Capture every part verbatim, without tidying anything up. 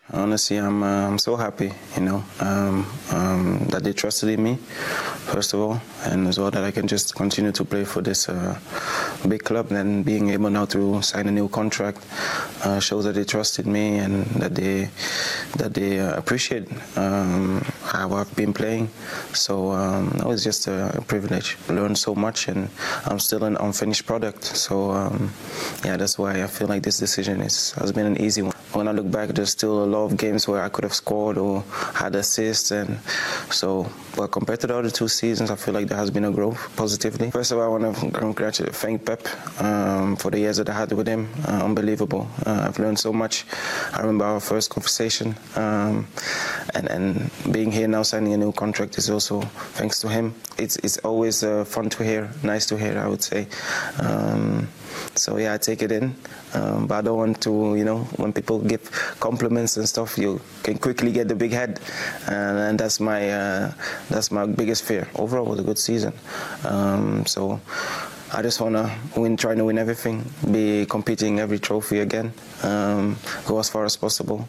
Honestly, I'm uh, I'm so happy, you know, um, um, that they trusted in me, first of all, and as well that I can just continue to play for this uh, big club. And being able now to sign a new contract uh, shows that they trusted me and that they that they uh, appreciate um, how I've been playing. So um, it was just a privilege. I learned so much, and I'm still an unfinished product. So um, yeah, that's why I feel like this decision is has been an easy one. When I look back, there's still a lot of games where I could have scored or had assists, and so, but compared to the other two seasons, I feel like there has been a growth positively. First of all, I want to congratulate, thank Pep um, for the years that I had with him. Uh, unbelievable. Uh, I've learned so much. I remember our first conversation, um, and and being here now, signing a new contract is also thanks to him. It's it's always uh, fun to hear, nice to hear, I would say. Um, So yeah, I take it in, um, but I don't want to, you know, when people give compliments and stuff, you can quickly get the big head, and, and that's my uh, that's my biggest fear. Overall, it was a good season, um, so I just wanna win, trying to win everything, be competing every trophy again, um, go as far as possible.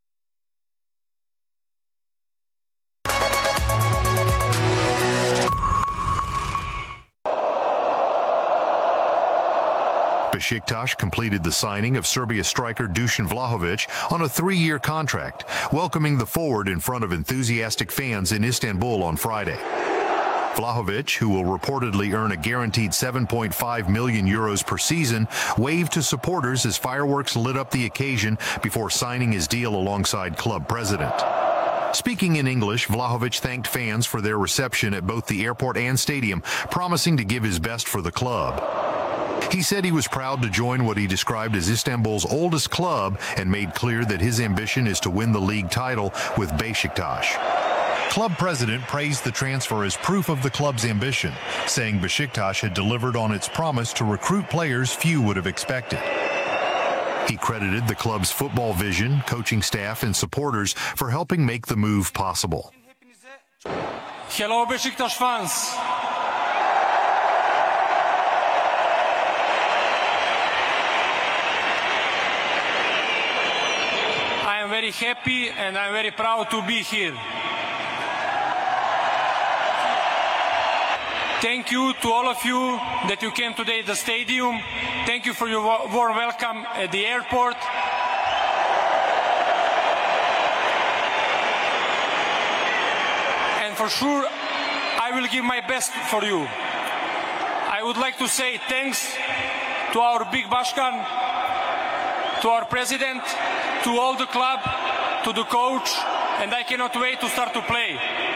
Besiktas completed the signing of Serbia striker Dusan Vlahovic on a three-year contract, welcoming the forward in front of enthusiastic fans in Istanbul on Friday. Vlahovic, who will reportedly earn a guaranteed seven point five million euros per season, waved to supporters as fireworks lit up the occasion before signing his deal alongside club president. Speaking in English, Vlahovic thanked fans for their reception at both the airport and stadium, promising to give his best for the club. He said he was proud to join what he described as Istanbul's oldest club and made clear that his ambition is to win the league title with Besiktas. Club president praised the transfer as proof of the club's ambition, saying Besiktas had delivered on its promise to recruit players few would have expected. He credited the club's football vision, coaching staff, and supporters for helping make the move possible. Hello, Besiktas fans. I am very happy and I'm very proud to be here. Thank you to all of you that you came today at the stadium. Thank you for your warm welcome at the airport. And for sure, I will give my best for you. I would like to say thanks to our big Bashkan, to our president, to all the club, to the coach, and I cannot wait to start to play.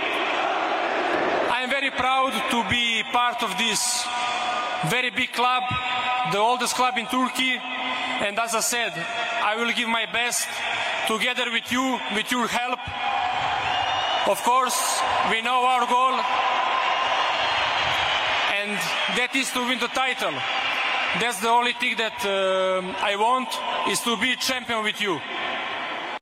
I am very proud to be part of this very big club, the oldest club in Turkey, and as I said, I will give my best together with you, with your help. Of course, we know our goal, and that is to win the title. That's the only thing that uh, I want, is to be champion with you.